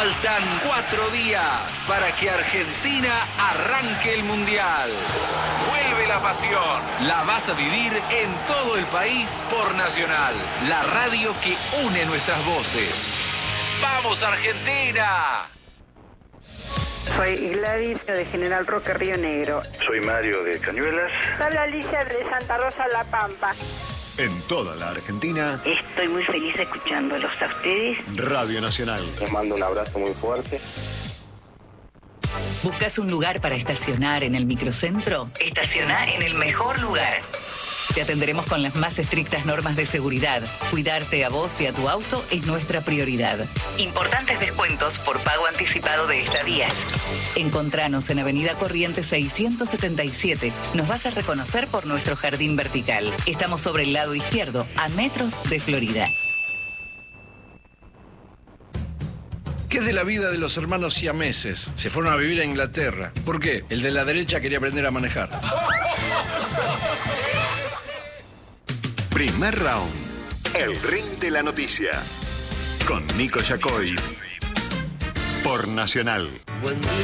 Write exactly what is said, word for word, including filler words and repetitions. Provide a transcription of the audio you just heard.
Faltan cuatro días para que Argentina arranque el Mundial. Vuelve la pasión. La vas a vivir en todo el país por Nacional, la radio que une nuestras voces. ¡Vamos, Argentina! Soy Gladys de General Roque, Río Negro. Soy Mario de Cañuelas. Habla Alicia de Santa Rosa, La Pampa. En toda la Argentina, Estoy muy feliz escuchándolos a ustedes. Radio Nacional. Les mando un abrazo muy fuerte. ¿Buscas un lugar para estacionar en el microcentro? Estaciona en el mejor lugar. Te atenderemos con las más estrictas normas de seguridad. Cuidarte a vos y a tu auto es nuestra prioridad. Importantes descuentos por pago anticipado de estadías. Encontranos en Avenida Corrientes seiscientos setenta y siete. Nos vas a reconocer por nuestro jardín vertical. Estamos sobre el lado izquierdo, a metros de Florida. ¿Qué es de la vida de los hermanos siameses? Se fueron a vivir a Inglaterra. ¿Por qué? El de la derecha quería aprender a manejar. Primer round. El ring de la noticia. Con Nico Yacoy. Por Nacional.